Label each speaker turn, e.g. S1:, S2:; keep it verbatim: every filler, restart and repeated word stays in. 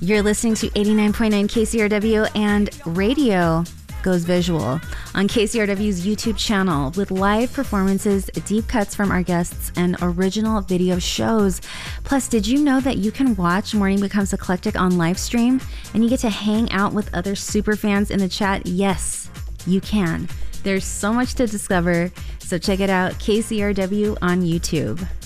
S1: You're listening to eighty-nine point nine K C R W, and radio goes visual on K C R W's YouTube channel with live performances, deep cuts from our guests, and original video shows. Plus, did you know that you can watch Morning Becomes Eclectic on live stream and you get to hang out with other super fans in the chat? Yes, you can. There's so much to discover, so check it out, K C R W on YouTube.